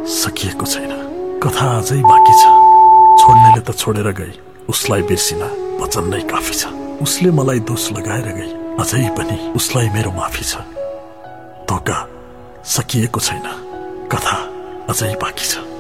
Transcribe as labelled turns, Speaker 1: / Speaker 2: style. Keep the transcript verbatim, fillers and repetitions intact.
Speaker 1: सकिएको छैन, कथा अझै बाँकी छ। छोड्नेले त छोडेर गई, उसलाई बिर्सिन वचन नै काफी छ। उसले मलाई दोष लगाएर गई, अझै पनि उसलाई मेरो माफी छ। धोका सकिएको छैन, कथा अझै बाँकी छ।